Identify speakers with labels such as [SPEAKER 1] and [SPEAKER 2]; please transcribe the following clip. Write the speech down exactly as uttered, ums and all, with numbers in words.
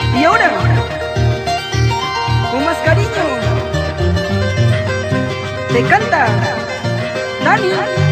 [SPEAKER 1] Y ahora, con más cariño, te canta Dani.